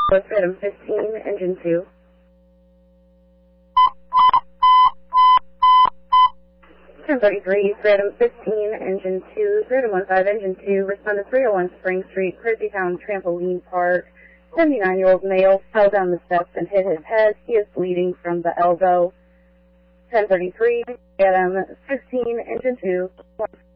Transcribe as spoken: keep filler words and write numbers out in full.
Stratum fifteen, engine two. ten thirty-three, Stratum fifteen, engine two, Stratum fifteen, engine two, respond to three oh one Spring Street, Crazy Town Trampoline Park. seventy-nine-year-old male fell down the steps and hit his head. He is bleeding from the elbow. ten thirty-three, Stratum fifteen, engine two.